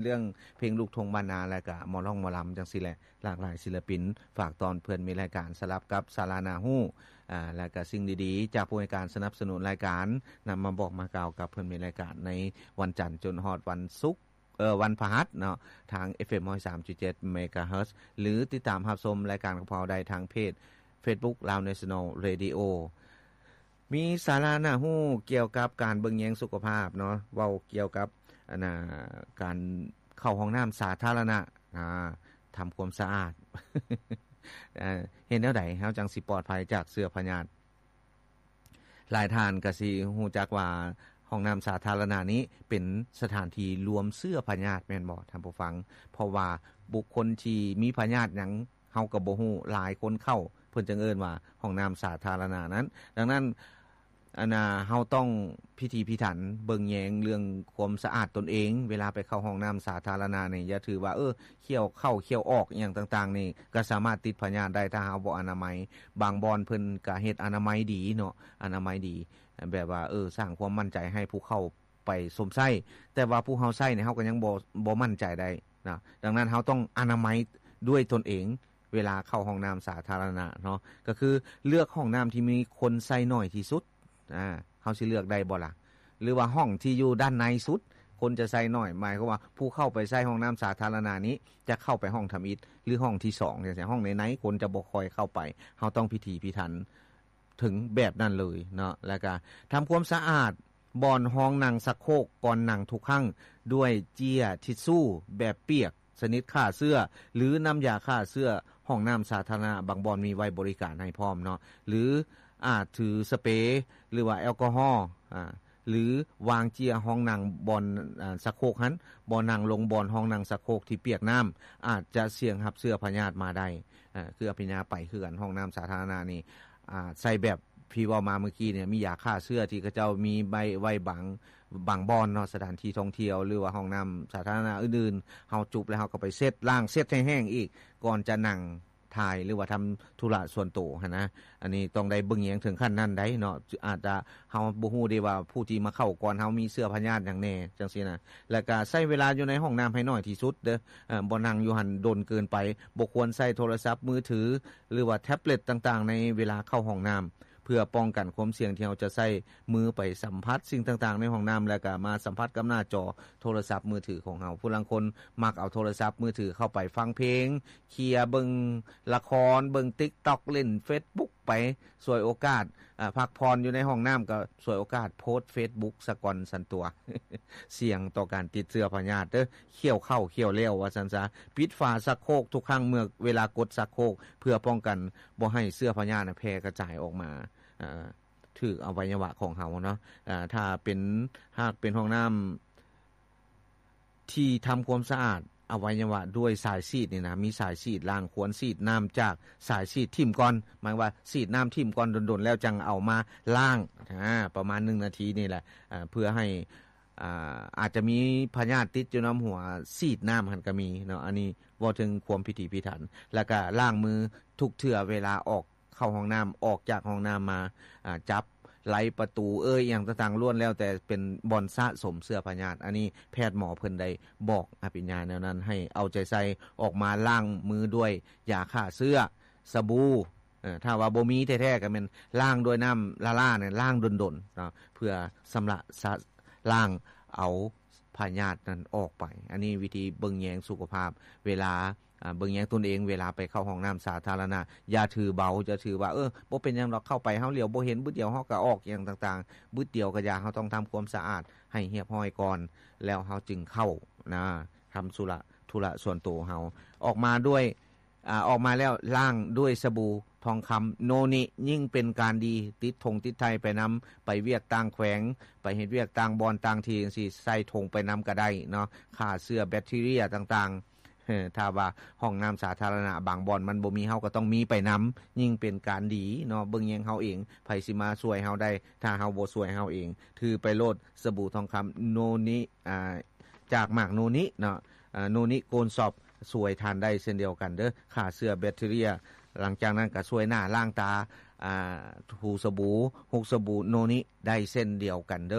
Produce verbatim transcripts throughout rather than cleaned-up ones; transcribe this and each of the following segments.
เรื่องเพลงลูกทุ่งบ้านนาแล้วก็หมอร้องหมอลำจังซี่แหละหลากหลายศิลปินฝากตอนเพิ่นมีรายการสลับกับสารานาฮู้อ่าแล้วก็สิ่งดีๆจากผู้ให้การสนับสนุนรายการนำมาบอกมากล่าวกับเพิ่นมีรายการในวันจันทร์จนฮอดวันศุกร์เอ่อวันพฤหัสเนาะทาง เอฟ เอ็ม หนึ่งร้อยสามจุดเจ็ด เมกะเฮิรตซ์หรือติดตามรับชมรายการของเราได้ทางเพจ Facebook Lao National Radio มีสาระน่าฮู้เกี่ยวกับการเบิ่งแยงสุขภาพเนาะเว้าเกี่ยวกับอันน่ะการเข้าห้องน้ำสาธารณะอ่าทำความสะอาด เอ่อเห็นแนวใดเฮาจังสิปลอดภัยจากเชื้อพยาธิหลายท่านก็สิฮู้จักว่าห้องน้ำสาธารณะนี้เป็นสถานที่รวมเชื้อพยาธิแม่นบ่ท่านผู้ฟังเพราะว่าบุคคลที่มีพยาธิหยังเฮาก็บ่ฮู้หลายคนเข้าเพิ่นจึงเอิ้นว่าห้องน้ำสาธารณะนั้นดังนั้นอันน่ะเฮาต้องพิธีพิถันเบิ่งแยงเรื่องความสะอาดตนเองเวลาไปเข้าห้องน้ำสาธารณะนี่อย่าถือว่าเออเคี่ยวเข้าเคี่ยวออกอีหยังต่างๆนี่ก็สามารถติดพยาธิได้ถ้าเฮาบ่อนามัยบางบ่อนเพิ่นก็เฮ็ดอนามัยดีเนาะอนามัยดีแบบว่าเออสร้างความมั่นใจให้ผู้เข้าไปสวมใส่แต่ว่าผู้เฮาใส่นี่เฮาก็ยังบ่บ่มั่นใจได้นะดังนั้นเฮาต้องอนามัยด้วยตนเองเวลาเข้าห้องน้ำสาธารณะเนาะก็คือเลือกห้องน้ำที่มีคนใส่น้อยที่สุดอ่าเฮาสิเลือกได้บ่ล่ะหรือว่าห้องที่อยู่ด้านในสุดคนจะใส่น้อยหมายความว่าผู้เข้าไปใส่ห้องน้ำสาธารณะนี้จะเข้าไปห้องทำอิฐหรือห้องที่สองจังซี่ห้องไหนๆคนจะบ่ค่อยเข้าไปเฮาต้องพิถีพิถันถึงแบบนั้นเลยเนาะแล้วก็ทำความสะอาดบ่อนห้องนั่งชักโครกก่อนนั่งทุกครั้งด้วยเจียทิชชู่แบบเปียกชนิดฆ่าเชื้อหรือน้ำยาฆ่าเชื้อห้องน้ำสาธารณะบางบ่อนมีไว้บริการให้พร้อมเนาะหรืออาจถือสเปรย์หรือว่าแอลกอฮอล์อ่าหรือวางเจียห้องนั่งบ่อนอ่าชักโครกหันบ่นั่งลงบ่อนห้องนั่งชักโครกที่เปียกน้ำอาจจะเสี่ยงรับเชื้อพยาธิมาได้อ่าคืออภิญญาไปคือกันห้องน้ำสาธารณะนี่อ่าใส่แบบพี่เว้ามาเมื่อกี้เนี่ยมียาฆ่าเชื้อที่เขาเจ้ามีใบไว้บังบางบ่อนเนาะสถานที่ท่องเที่ยวหรือว่าห้องน้ำสาธารณะอื่นๆเฮาจุบแล้วเฮาก็ไปเช็ดล้างเช็ดให้แห้งอีกก่อนจะนั่งถ่ายหรือว่าทำธุระส่วนตัวหั่นนะอันนี้ต้องได้เบิ่งแยงถึงขั้นนั้นได้เนาะอาจจะเฮาบ่ฮู้ได้ว่าผู้ที่มาเข้าก่อนเฮามีเชื้อพยาธิหยังแน่จังซี่นะแล้วก็ใช้เวลาอยู่ในห้องน้ำให้น้อยที่สุดเด้อเอ่อบ่นั่งอยู่หั่นดนเกินไปบ่ควรใช้โทรศัพท์มือถือหรือว่าแท็บเล็ตต่างๆในเวลาเข้าห้องน้ำเพื่อป้องกันความเสี่ยงที่เราจะใช้มือไปสัมผัสสิ่งต่างๆในห้องน้ำแล้วก็มาสัมผัสกับหน้าจอโทรศัพท์มือถือของเราผู้ลางคนมักเอาโทรศัพท์มือถือเข้าไปฟังเพลงเคลียร์เบิ่งละครเบิ่ง TikTok เล่น Facebook ไปสวยโอกาสอ่าพักพรอยู่ในห้องน้ำก็สวยโอกาสโพสต์ Facebook ซะก่อนสันตัว เสี่ยงต่อการติดเชื้อพยาธิเด้อเคี่ยวเข้าเคี่ยวแล้วว่าซั่นซะปิดฝาชักโครกทุกครั้งเมื่อเวลากดชักโครกเพื่อป้องกันบ่ให้เชื้อพยาธิแพร่กระจายออกมาอ่าถึกอวัยวะของเฮาเนาะอ่าถ้าเป็นหากเป็นห้องน้ำที่ทำความสะอาดอวัยวะด้วยสายซีดนี่นะมีสายซีดล้างควรซีดน้ำจากสายซีดทิ่มก่อนหมายว่าซีดน้ำทิ่มก่อนดนๆแล้วจังเอามาล้างอ่าประมาณหนึ่งนาทีนี่แหละอ่าเพื่อให้อ่าอาจจะมีพยาธิติดอยู่น้ำหัวซีดน้ำหั่นก็มีเนาะอันนี้บ่ถึงความพิถีพิถันแล้วก็ล้างมือทุกเทื่อเวลาออกเข้าห้องน้ำออกจากห้องน้ำมาอ่าจับไหลประตูเอ้ยอย่างต่างๆล้วนแล้วแต่เป็นบ่อนสะสมเชื้อพยาธิอันนี้แพทย์หมอเพิ่นได้บอกอภิญญาแนวนั้นให้เอาใจใส่ออกมาล้างมือด้วยยาฆ่าเชื้อสบู่เอ่อถ้าว่าบ่มีแท้ๆก็แม่นล้างด้วยน้ำละล่าเนี่ยล้างดนๆเนาะเพื่อสำระล้างเอาพยาธินั้นออกไปอันนี้วิธีเบิ่งแยงสุขภาพเวลาอ่าเบิ่งแยงตนเองเวลาไปเข้าห้องน้ำสาธารณะอย่าถือเบาจะถือว่าเออบ่เป็นหยังดอกเข้าไปเฮาเหลียวบ่เห็นบึดเดียวเฮาก็ออกอย่างต่างๆบึดเดียวก็อย่าเฮาต้องทำความสะอาดให้เรียบร้อยก่อนแล้วเฮาจึงเข้านะทำธุระธุระส่วนตัวเฮาออกมาด้วยอ่าออกมาแล้วล้างด้วยสบู่ทองคำโนนิยิ่งเป็นการดีติดธงติดไทยไปนำไปเวียกต่างแขวงไปเฮ็ดเวียกต่างบอนต่างที่จังซี่ใส่ธงไปนำก็ได้เนาะฆ่าเชื้อแบคทีเรียต่างๆเออถ้าว่าห้องน้ำสาธารณะบางบ่อนมันบ่มีเฮาก็ต้องมีไปนำยิ่งเป็นการดีเนาะเบิ่งแยงเฮาเองไผสิมาช่วยเฮาได้ถ้าเฮาบ่ช่วยเฮาเองถือไปโลดสบู่ทองคำโนนิอ่าจากหมากโนนิเนาะอ่าโนนิโกนซอบช่วยทานได้เช่นเดียวกันเด้อฆ่าเชื้อแบคทีเรียหลังจากนั้นก็ช่วยหน้าล้างตาอ่าถูสบู่ฮุกสบู่โนนิได้เส้นเดียวกันเด้อ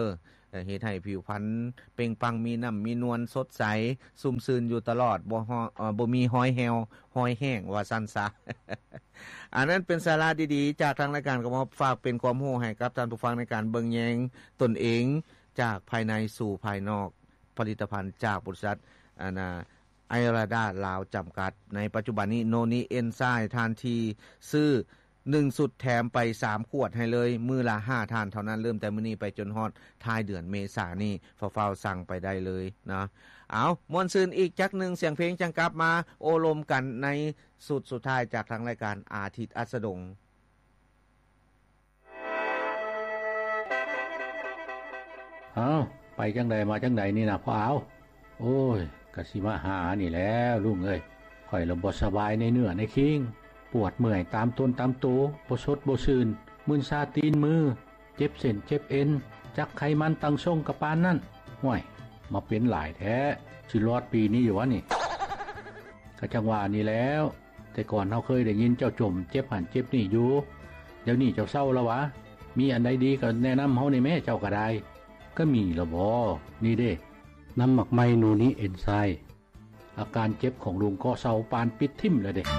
เฮ็ดให้ผิวพรรณเปล่งปลั่งมีน้ำมีนวลสดใสซุ่มซื่นอยู่ตลอดบ่ฮอเอ่อบ่มีห้อยแฮวห้อยแห้งว่าซั่นซะ อันนั้นเป็นสาระดีๆจากทางรายการก็มาฝากเป็นความรู้ให้กับท่านผู้ฟังในการเบิ่งแยงตนเองจากภายในสู่ภายนอกผลิตภัณฑ์จากบริษัทอานาไอราดาลาวจำกัดในปัจจุบันนี้โนนิเอนไซม์ทานทีซื้อหนึ่งสุดแถมไปสามขวดให้เลยมือละห้าทานเท่านั้นเริ่มแต่มื้อนี้ไปจนฮอดท้ายเดือนเมษายนนี้เฝ้าๆสั่งไปได้เลยนะเอาม่วนซื่นอีกจักหนึ่งเสียงเพลงจังกลับมาโอลมกันในสุดสุดท้ายจากทางรายการอาทิตย์อัสดงอ้าวไปจังใดมาจังใดนี่นะพ่อเอาโอ้ยกะสิมาหานี่แล้วลุงเอ้ยข่อยละบ่สบายในเนื้อในคิงปวดเมื่อยตามต้นตามโตบ่สดบ่ซื่นมึนซาตีนมือเจ็บเส้นเจ็บเอ็นจักไขมันตั้งทรงกะปานนั่นห้วยมาเป็นหลายแท้สิรอดปีนี้อยู่วะนี่ก็จังว่านี่แล้วแต่ก่อนเฮาเคยได้ยินเจ้าจมเจ็บหันเจ็บนี่อยู่เดี๋ยวนี้เจ้าเศร้าแล้ววะมีอันใดดีก็แนะนำเฮานี่แม่เจ้าก็ได้ก็มีละบ่นี่เด้น้ำหมักไมโนนี้เอนไซม์อาการเจ็บของลุงก็เศร้าปานปิดทิ่มเลยเด้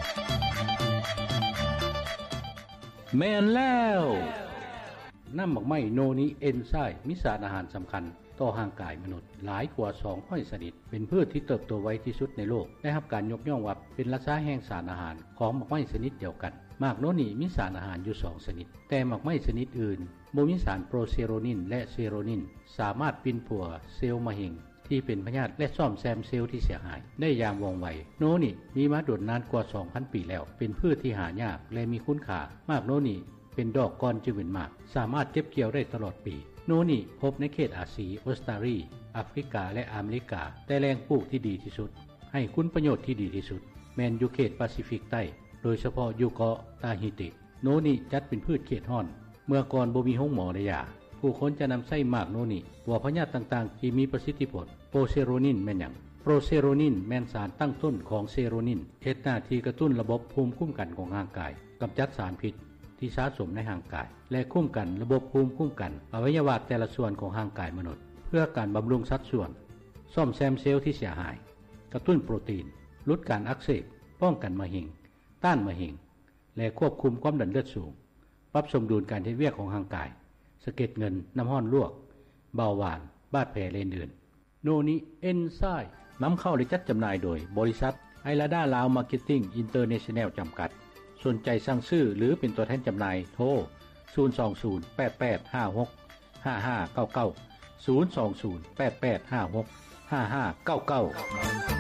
แม่นแล้วน้ำหมักไมโนนี้เอนไซม์มีสารอาหารสำคัญต่อร่างกายมนุษย์หลายกว่าสองร้อยชนิดเป็นพืชที่เติบโตไวที่สุดในโลกได้รับการยกย่องว่าเป็นราชาแห่งสารอาหารของหมักไม้ชนิดเดียวกันหมากโนนี้มีสารอาหารอยู่สองชนิดแต่หมักไม้ชนิดอื่นบ่มีสารโปรเซโรนินและเซโรนินสามารถปินปัวเซลล์มะเร็งที่เป็นพยาธิและซ่อมแซมเซลล์ที่เสียหายได้อย่างว่องไวโนนี้มีมาโดยนานกว่า สองพัน ปีแล้วเป็นพืชที่หายากและมีคุณค่ามากโนนี้เป็นดอกก้อนจึงเป็นหมากสามารถเก็บเกี่ยวได้ตลอดปีโนนี้พบในเขตอาซีออสเตรเลียแอฟริกาและอเมริกาแต่แหล่งปลูกที่ดีที่สุดให้คุณประโยชน์ที่ดีที่สุดแม้นอยู่เขตแปซิฟิกใต้โดยเฉพาะอยู่เกาะตาฮิติโนนี้จัดเป็นพืชเขตร้อนเมื่อก่อนบ่มีโรงหมอได้ยาผู้คนจะนำไส้หมากโนนี้ว่าพยาธิต่างๆที่มีประสิทธิผลโปรเซโรนินแม่นหยังโปรเซโรนินแม่นสารตั้งต้นของเซโรนินเฮ็ดหน้าที่กระตุ้นระบบภูมิคุ้มกันของร่างกายกำจัดสารพิษที่สะสมในร่างกายและคุ้มกันระบบภูมิคุ้มกันอวัยวะแต่ละส่วนของร่างกายมนุษย์เพื่อการบำรุงสัดส่วนซ่อมแซมเซลล์ที่เสียหายกระตุ้นโปรตีนลดการอักเสบป้องกันมะเร็งต้านมะเร็งและควบคุมความดันเลือดสูงปรับสมดุลการเฮ็ดเวียกของร่างกายสะเก็ดเงินน้ำร้อนลวกเบาหวานบาดแผลเลนอื่นโนนิเอนไซม์นำเข้าและจัดจำหน่ายโดยบริษัทไอราดาลาวมาร์เก็ตติ้งอินเตอร์เนชั่นแนลจำกัดสนใจสั่งซื้อหรือเป็นตัวแทนจำหน่ายโทรศูนย์ สอง ศูนย์ แปด แปด ห้า หก ห้า ห้า เก้า เก้า ศูนย์ สอง ศูนย์ แปด แปด ห้า หก ห้า ห้า เก้า เก้า